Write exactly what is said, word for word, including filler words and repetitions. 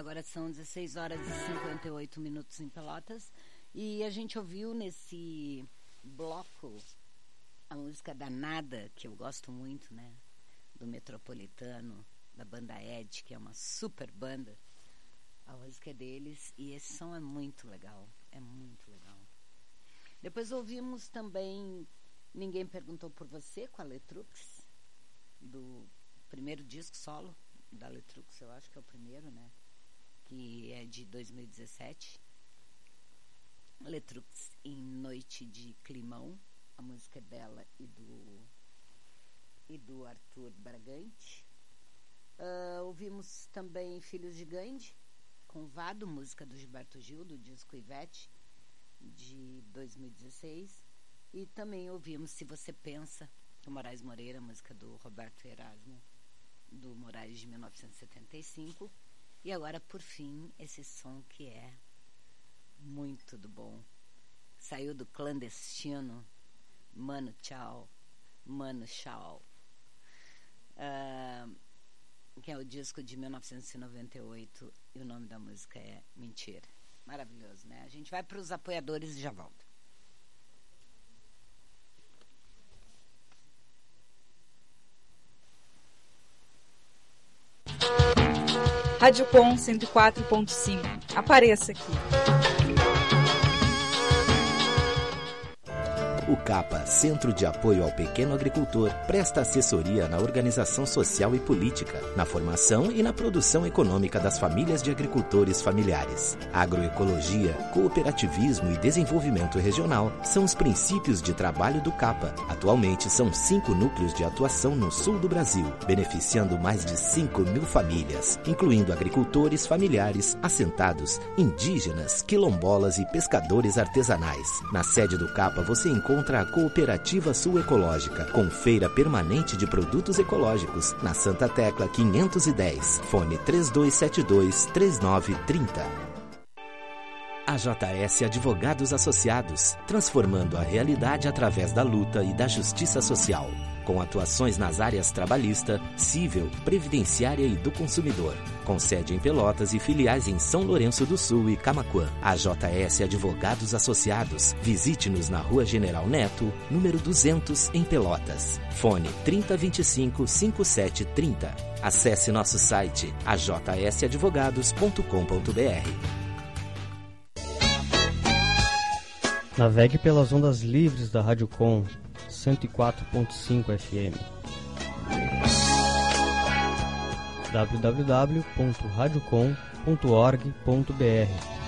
Agora são dezesseis horas e cinquenta e oito minutos em Pelotas. E a gente ouviu nesse bloco a música Danada, que eu gosto muito, né? Do Metropolitano, da banda Ed, que é uma super banda. A música é deles e esse som é muito legal. É muito legal. Depois ouvimos também Ninguém Perguntou Por Você, com a Letrux, do primeiro disco solo da Letrux, eu acho que é o primeiro, né? Que é de dois mil e dezessete. Letrux em Noite de Climão, a música é dela e do, e do Arthur Bragante. Uh, ouvimos também Filhos de Gandhi, com Vado, música do Gilberto Gil, do disco Ivete, de dois mil e dezesseis. E também ouvimos Se Você Pensa, do Moraes Moreira, música do Roberto Erasmo, do Moraes, de mil novecentos e setenta e cinco. E agora, por fim, esse som que é muito do bom. Saiu do Clandestino, Mano Tchau, Mano Tchau, uh, que é o disco de mil novecentos e noventa e oito, e o nome da música é Mentira. Maravilhoso, né? A gente vai para os apoiadores e já volta. Rádio Com cento e quatro ponto cinco. Apareça aqui. O CAPA, Centro de Apoio ao Pequeno Agricultor, presta assessoria na organização social e política, na formação e na produção econômica das famílias de agricultores familiares. Agroecologia, cooperativismo e desenvolvimento regional são os princípios de trabalho do CAPA. Atualmente são cinco núcleos de atuação no sul do Brasil, beneficiando mais de cinco mil famílias, incluindo agricultores familiares, assentados, indígenas, quilombolas e pescadores artesanais. Na sede do CAPA você encontra Contra a Cooperativa Sul Ecológica, com feira permanente de produtos ecológicos, na Santa Tecla quinhentos e dez, fone três dois sete dois, três nove três zero. A J S Advogados Associados, transformando a realidade através da luta e da justiça social, com atuações nas áreas trabalhista, civil, previdenciária e do consumidor, com sede em Pelotas e filiais em São Lourenço do Sul e Camaquã. A J S Advogados Associados. Visite-nos na Rua General Neto, número duzentos, em Pelotas. Fone trinta, vinte e cinco, cinquenta e sete, trinta. Acesse nosso site a j s advogados ponto com ponto b r. Navegue pelas ondas livres da Rádio Com cento e quatro ponto cinco F M. w w w ponto radio com ponto org ponto b r